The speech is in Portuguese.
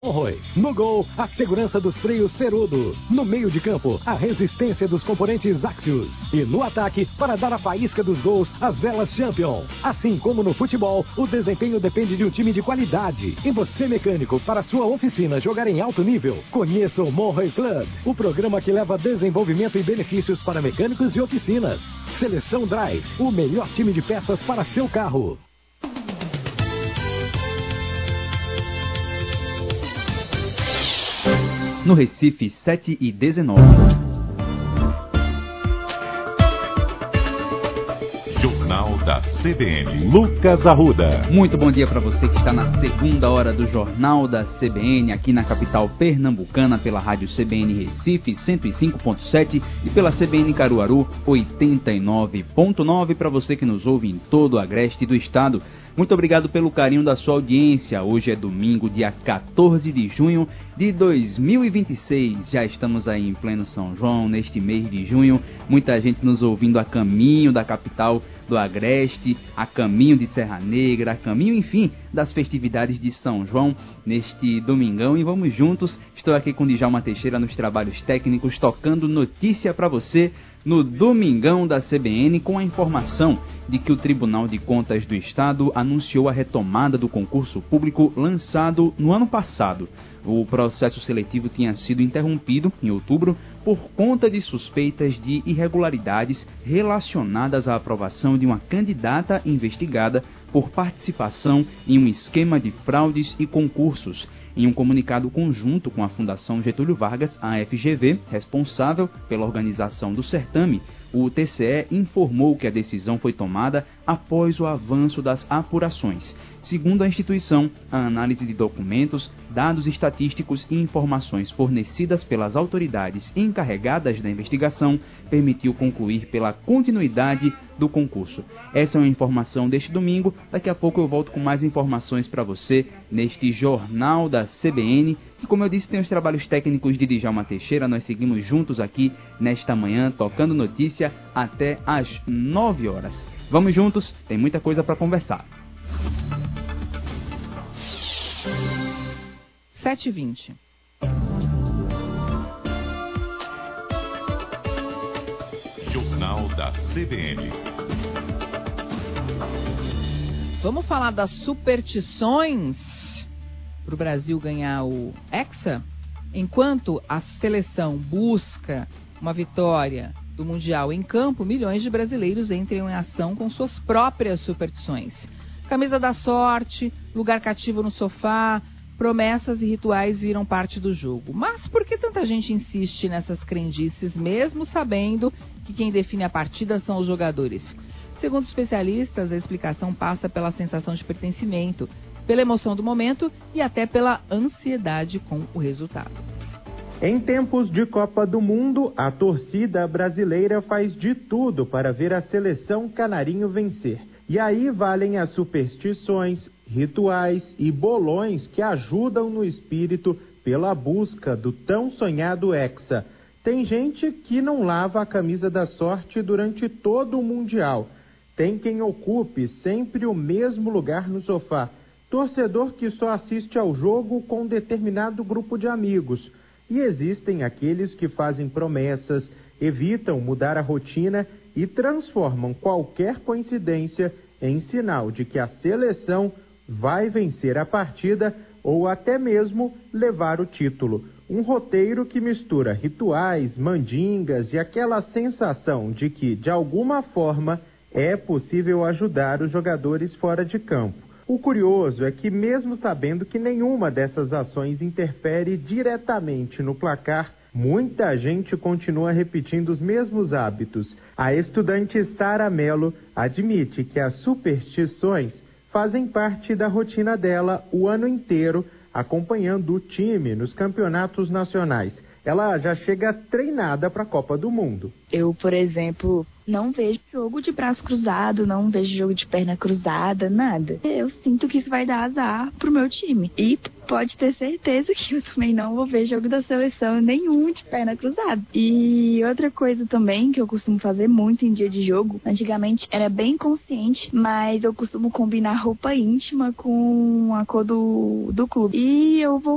Monroe. No gol, a segurança dos freios Ferodo. No meio de campo, a resistência dos componentes Axios. E no ataque, para dar a faísca dos gols, as velas Champion. Assim como no futebol, o desempenho depende de um time de qualidade. E você, mecânico, para sua oficina jogar em alto nível, conheça o Monroe Club, o programa que leva desenvolvimento e benefícios para mecânicos e oficinas. Seleção Drive, o melhor time de peças para seu carro. No Recife, 7h19. Jornal da CBN. Lucas Arruda. Muito bom dia para você que está na segunda hora do Jornal da CBN, aqui na capital pernambucana, pela rádio CBN Recife 105.7 e pela CBN Caruaru 89.9, para você que nos ouve em todo o agreste do estado. Muito obrigado pelo carinho da sua audiência. Hoje é domingo, dia 14 de junho de 2026. Já estamos aí em pleno São João, neste mês de junho. Muita gente nos ouvindo a caminho da capital do Agreste, a caminho de Serra Negra, a caminho, enfim, das festividades de São João neste domingão. E vamos juntos. Estou aqui com Djalma Teixeira nos trabalhos técnicos, tocando notícia para você no Domingão da CBN, com a informação de que o Tribunal de Contas do Estado anunciou a retomada do concurso público lançado no ano passado. O processo seletivo tinha sido interrompido em outubro por conta de suspeitas de irregularidades relacionadas à aprovação de uma candidata investigada por participação em um esquema de fraudes e concursos. Em um comunicado conjunto com a Fundação Getúlio Vargas, a FGV, responsável pela organização do certame, o TCE informou que a decisão foi tomada após o avanço das apurações. Segundo a instituição, a análise de documentos, dados estatísticos e informações fornecidas pelas autoridades encarregadas da investigação permitiu concluir pela continuidade do concurso. Essa é uma informação deste domingo. Daqui a pouco eu volto com mais informações para você neste Jornal da CBN. E como eu disse, tem os trabalhos técnicos de Djalma Teixeira. Nós seguimos juntos aqui nesta manhã, tocando notícia até às 9 horas. Vamos juntos, tem muita coisa para conversar. 7h20. Jornal da CBN. Vamos falar das superstições para o Brasil ganhar o Hexa? Enquanto a seleção busca uma vitória do Mundial em campo, milhões de brasileiros entram em ação com suas próprias superstições. Camisa da sorte, lugar cativo no sofá, promessas e rituais viram parte do jogo. Mas por que tanta gente insiste nessas crendices, mesmo sabendo que quem define a partida são os jogadores? Segundo especialistas, a explicação passa pela sensação de pertencimento, pela emoção do momento e até pela ansiedade com o resultado. Em tempos de Copa do Mundo, a torcida brasileira faz de tudo para ver a seleção canarinho vencer. E aí valem as superstições, rituais e bolões que ajudam no espírito pela busca do tão sonhado Hexa. Tem gente que não lava a camisa da sorte durante todo o Mundial. Tem quem ocupe sempre o mesmo lugar no sofá. Torcedor que só assiste ao jogo com determinado grupo de amigos. E existem aqueles que fazem promessas, evitam mudar a rotina e transformam qualquer coincidência em sinal de que a seleção vai vencer a partida ou até mesmo levar o título. Um roteiro que mistura rituais, mandingas e aquela sensação de que, de alguma forma, é possível ajudar os jogadores fora de campo. O curioso é que, mesmo sabendo que nenhuma dessas ações interfere diretamente no placar, muita gente continua repetindo os mesmos hábitos. A estudante Sara Mello admite que as superstições fazem parte da rotina dela o ano inteiro, acompanhando o time nos campeonatos nacionais. Ela já chega treinada para a Copa do Mundo. Eu, por exemplo, não vejo jogo de braço cruzado, não vejo jogo de perna cruzada, nada. Eu sinto que isso vai dar azar pro meu time. E pode ter certeza que eu também não vou ver jogo da seleção nenhum de perna cruzada. E outra coisa também que eu costumo fazer muito em dia de jogo, antigamente era bem consciente, mas eu costumo combinar roupa íntima com a cor do clube. E eu vou